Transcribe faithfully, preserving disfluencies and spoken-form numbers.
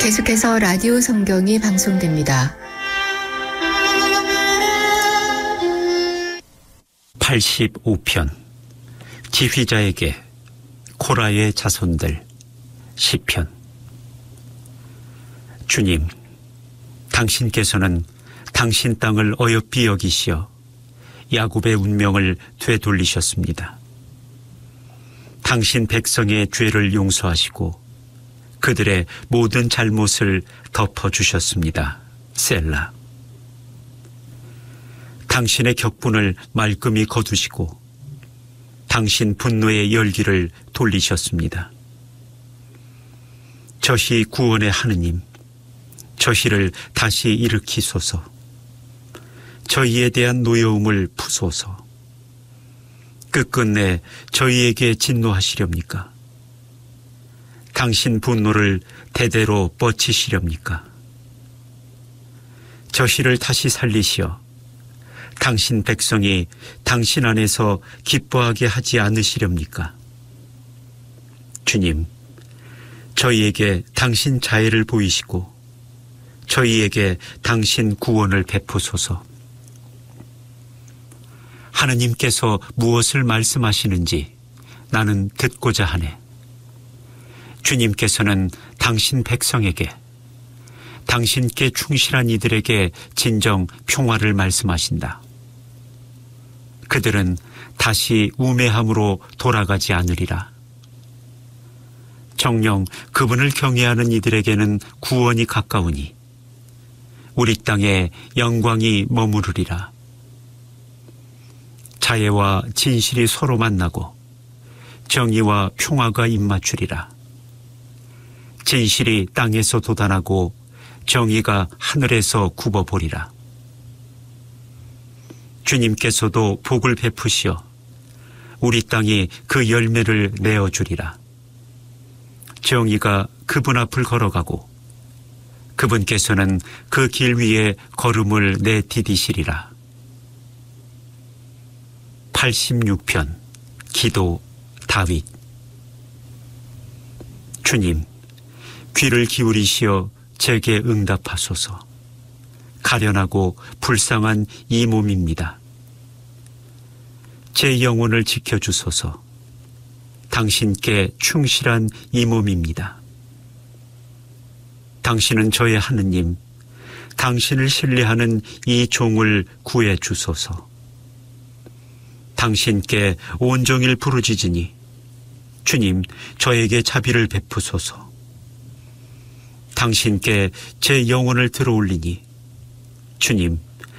계속해서 라디오 성경이 방송됩니다. 팔십오 편 지휘자에게 코라의 자손들 시편. 주님, 당신께서는 당신 땅을 어여삐 여기시어 야곱의 운명을 되돌리셨습니다. 당신 백성의 죄를 용서하시고 그들의 모든 잘못을 덮어주셨습니다. 셀라. 당신의 격분을 말끔히 거두시고 당신 분노의 열기를 돌리셨습니다. 저희 구원의 하느님, 저희를 다시 일으키소서. 저희에 대한 노여움을 푸소서. 끝끝내 저희에게 진노하시렵니까? 당신 분노를 대대로 뻗치시렵니까? 저희를 다시 살리시어 당신 백성이 당신 안에서 기뻐하게 하지 않으시렵니까? 주님, 저희에게 당신 자애를 보이시고 저희에게 당신 구원을 베푸소서. 하느님께서 무엇을 말씀하시는지 나는 듣고자 하네. 주님께서는 당신 백성에게, 당신께 충실한 이들에게 진정 평화를 말씀하신다. 그들은 다시 우매함으로 돌아가지 않으리라. 정녕 그분을 경외하는 이들에게는 구원이 가까우니 우리 땅에 영광이 머무르리라. 자애와 진실이 서로 만나고 정의와 평화가 입맞추리라. 진실이 땅에서 돋아나고 정의가 하늘에서 굽어보리라. 주님께서도 복을 베푸시어 우리 땅이 그 열매를 내어주리라. 정의가 그분 앞을 걸어가고 그분께서는 그 길 위에 걸음을 내디디시리라. 팔십육 편 기도 다윗. 주님, 귀를 기울이시어 제게 응답하소서. 가련하고 불쌍한 이 몸입니다. 제 영혼을 지켜주소서. 당신께 충실한 이 몸입니다. 당신은 저의 하느님, 당신을 신뢰하는 이 종을 구해 주소서. 당신께 온종일 부르짖으니 주님, 저에게 자비를 베푸소서. 당신께 제 영혼을 들어올리니 주님,